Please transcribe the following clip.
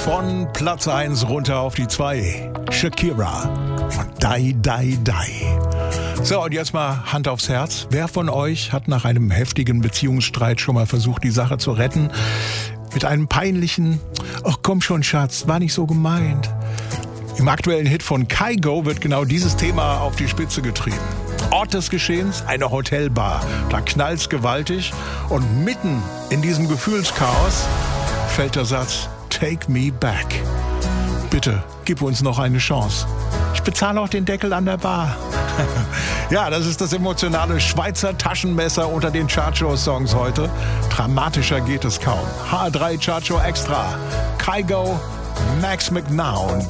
Von Platz 1 runter auf die 2. Shakira und Die, Die, Die. So, und jetzt mal Hand aufs Herz. Wer von euch hat nach einem heftigen Beziehungsstreit schon mal versucht, die Sache zu retten? Mit einem peinlichen, ach komm schon Schatz, war nicht so gemeint. Im aktuellen Hit von Kygo wird genau dieses Thema auf die Spitze getrieben. Ort des Geschehens, eine Hotelbar. Da knallt's gewaltig und mitten in diesem Gefühlschaos fällt der Satz Take me back. Bitte, gib uns noch eine Chance. Ich bezahle auch den Deckel an der Bar. Ja, das ist das emotionale Schweizer Taschenmesser unter den Chartshow-Songs heute. Dramatischer geht es kaum. H3 Chartshow Extra. Kygo, Max McNown.